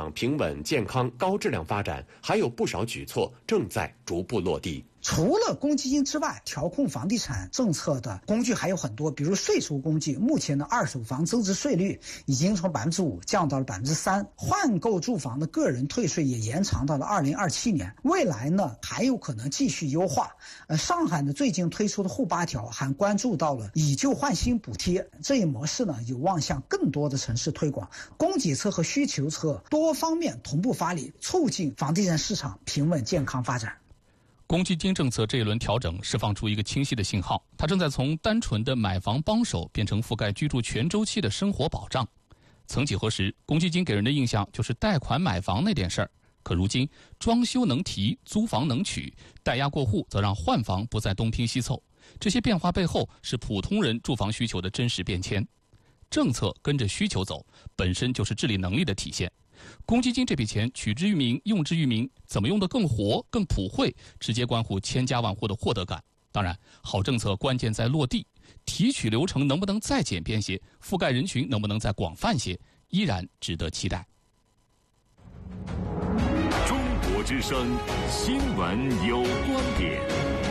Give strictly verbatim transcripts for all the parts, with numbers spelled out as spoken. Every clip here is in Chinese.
场平稳、健康、高质量发展，还有不少举措正在逐步落地。 除了公积金之外，调控房地产政策的工具还有很多，比如税收工具。目前的二手房增值税率已经从百分之五降到了百分之三，换购住房的个人退税也延长到了二零二七年。未来呢，还有可能继续优化。呃，上海呢最近推出的沪八条还关注到了以旧换新补贴这一模式呢，有望向更多的城市推广。供给侧和需求侧多方面同步发力，促进房地产市场平稳健康发展。 公积金政策这一轮调整释放出一个清晰的信号，它正在从单纯的买房帮手变成覆盖居住全周期的生活保障。曾几何时，公积金给人的印象就是贷款买房那点事儿，可如今装修能提，租房能取，贷押过户则让换房不再东拼西凑。这些变化背后是普通人住房需求的真实变迁。政策跟着需求走，本身就是治理能力的体现。公积金这笔钱取之于民，用之于民，怎么用得更活、更普惠，直接关乎千家万户的获得感。当然，好政策关键在落地，提取流程能不能再简便些，覆盖人群能不能再广泛些，依然值得期待。 中国之声新闻有观点，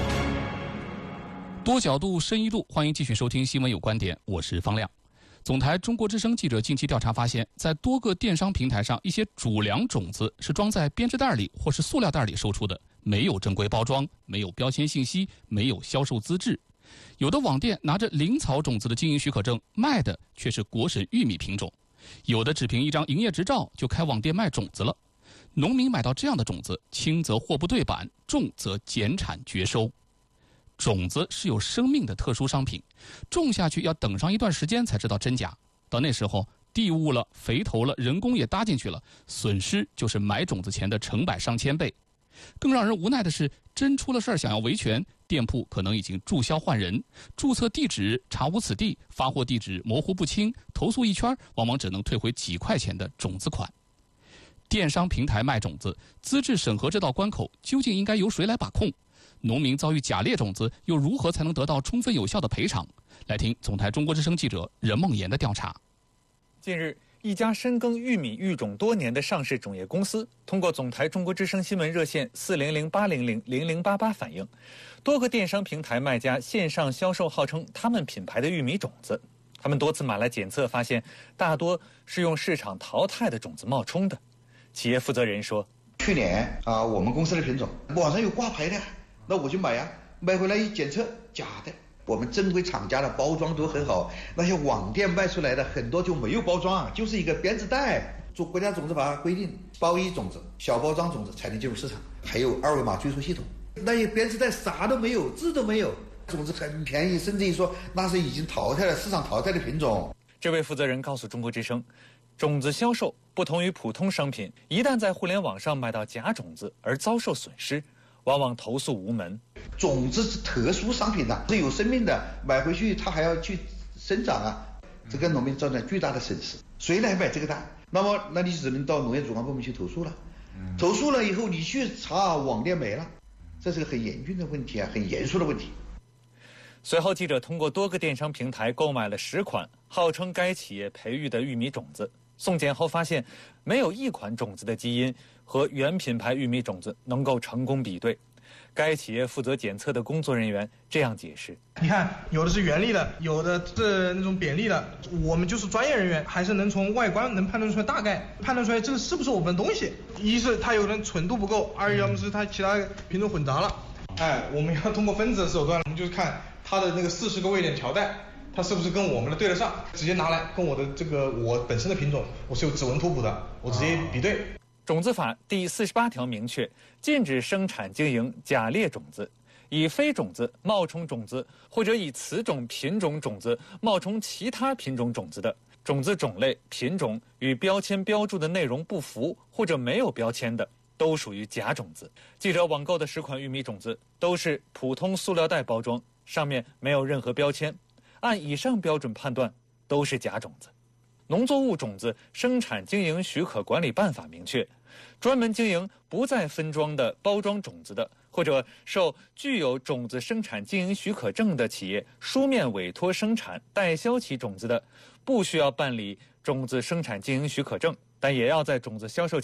多角度、深一度，欢迎继续收听新闻有观点，我是方亮。总台中国之声记者近期调查发现，在多个电商平台上，一些主粮种子是装在编织袋里或是塑料袋里售出的，没有正规包装，没有标签信息，没有销售资质。有的网店拿着灵草种子的经营许可证，卖的却是国审玉米品种。有的只凭一张营业执照就开网店卖种子了。农民买到这样的种子，轻则货不对版，重则减产绝收。种子是有生命的特殊商品，种下去要等上一段时间才知道真假。到那时候，地物了、肥头了、人工也搭进去了，损失就是买种子钱的成百上千倍。更让人无奈的是，真出了事儿想要维权，店铺可能已经注销换人，注册地址查无此地，发货地址模糊不清，投诉一圈往往只能退回几块钱的种子款。电商平台卖种子，资质审核这道关口究竟应该由谁来把控？农民遭遇假劣种子，又如何才能得到充分有效的赔偿？来听总台中国之声记者任梦妍的调查。 近日，一家深耕玉米育种多年的上市种业公司，通过总台中国之声新闻热线四零零八零零零零八八反映，多个电商平台卖家线上销售号称他们品牌的玉米种子，他们多次买来检测，发现大多是用市场淘汰的种子冒充的。企业负责人说：“ 去年啊，我们公司的品种网上有挂牌的。”那我就买呀、啊，买回来一检测，假的。我们正规厂家的包装都很好，那些网店卖出来的很多就没有包装，就是一个编织袋。做国家种子法规定，包衣种子、小包装种子才能进入市场，还有二维码追溯系统。那些编织袋啥都没有，字都没有，种子很便宜，甚至于说那是已经淘汰了、市场淘汰的品种。 这位负责人告诉中国之声，种子销售不同于普通商品，一旦在互联网上买到假种子而遭受损失，往往投诉无门。 种子是特殊商品的，是有生命的，买回去它还要去生长啊，这给农民造成巨大的损失。谁来买这个单？那么那你只能到农业主管部门去投诉了。投诉了以后，你去查网店没了，这是个很严峻的问题啊，很严肃的问题。 随后，记者通过多个电商平台购买了十款号称该企业培育的玉米种子，送检后发现，没有一款种子的基因和原品牌玉米种子能够成功比对。该企业负责检测的工作人员这样解释： 你看，有的是原粒的，有的是那种扁粒的，我们就是专业人员，还是能从外观能判断出来，大概判断出来这个是不是我们的东西。一是它有人纯度不够，二要么是它其他品种混杂了。哎，我们要通过分子的手段，我们就是看它的那个四十个位点条带，它是不是跟我们的对得上，直接拿来跟我的这个我本身的品种，我是有指纹图谱的，我直接比对。 种子法第四十八条明确，禁止生产经营假劣种子，以非种子冒充种子，或者以此种品种种子冒充其他品种种子的，种子种类、品种与标签标注的内容不符或者没有标签的，都属于假种子。记者网购的十款玉米种子都是普通塑料袋包装，上面没有任何标签，按以上标准判断都是假种子。农作物种子生产经营许可管理办法明确，专门经营不再分装的包装种子的，或者受具有种子生产经营许可证的企业书面委托生产代销其种子的，不需要办理种子生产经营许可证，但也要在种子销售